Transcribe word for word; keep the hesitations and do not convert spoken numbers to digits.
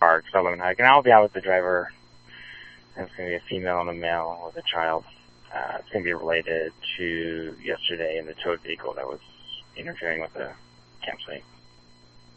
Park, Sutherland Hike, and I'll be out with the driver. It's going to be a female and a male with a child. Uh, it's going to be related to yesterday in the towed vehicle that was interfering with the campsite.